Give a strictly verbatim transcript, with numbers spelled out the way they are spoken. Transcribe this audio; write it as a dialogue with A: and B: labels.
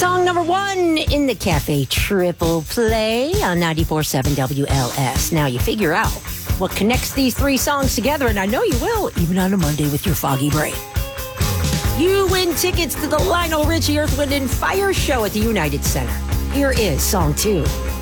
A: Song number one in the Cafe Triple Play on ninety-four point seven W L S. Now you figure out what connects these three songs together, and I know you will, even on a Monday with your foggy brain. You win tickets to the Lionel Richie Earth, Wind and Fire show at the United Center. Here is song two.